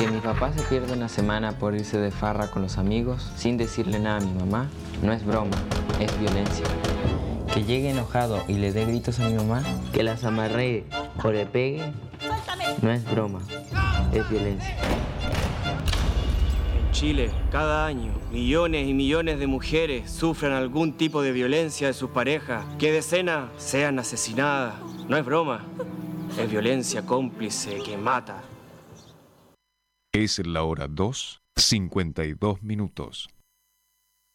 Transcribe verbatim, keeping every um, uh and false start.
Que mi papá se pierda una semana por irse de farra con los amigos sin decirle nada a mi mamá no es broma, es violencia. Que llegue enojado y le dé gritos a mi mamá, que las amarree o le pegue, no es broma, es violencia. En Chile, cada año, millones y millones de mujeres sufren algún tipo de violencia de sus parejas, que decenas sean asesinadas. No es broma, es violencia cómplice que mata. Es la hora dos, cincuenta y dos minutos.